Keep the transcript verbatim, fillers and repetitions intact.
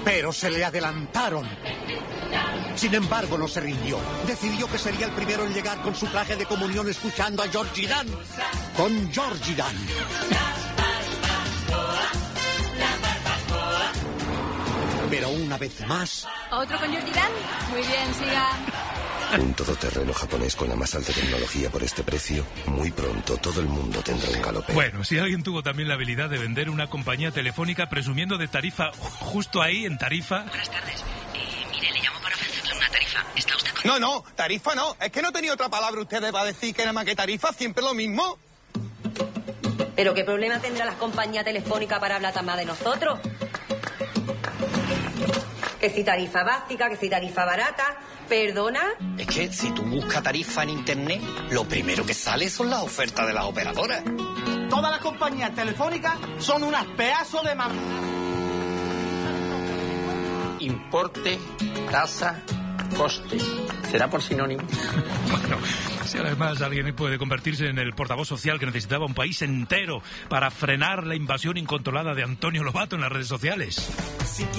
Pero se le adelantaron. Sin embargo, no se rindió. Decidió que sería el primero en llegar con su traje de comunión escuchando a Georgie Dan. Con Georgie Dan. Pero una vez más... ¿Otro con Georgie Dan? Muy bien, siga. Un todoterreno japonés con la más alta tecnología por este precio. Muy pronto todo el mundo tendrá un galopero. Bueno, si alguien tuvo también la habilidad de vender una compañía telefónica presumiendo de tarifa justo ahí, en tarifa... Buenas tardes. Eh, mire, le llamo para ofrecerle una tarifa. ¿Está usted con...? No, no, tarifa no. Es que no tenía otra palabra ustedes para decir que nada más que tarifa, siempre lo mismo. ¿Pero qué problema tendrá la compañía telefónica para hablar tan más de nosotros? Que si tarifa básica, que si tarifa barata... ¿Perdona? Es que si tú buscas tarifa en internet, lo primero que sale son las ofertas de las operadoras. Todas las compañías telefónicas son unas pedazos de mam... Importe, tasa, coste. ¿Será por sinónimo? Bueno, si además alguien puede convertirse en el portavoz social que necesitaba un país entero para frenar la invasión incontrolada de Antonio Lobato en las redes sociales.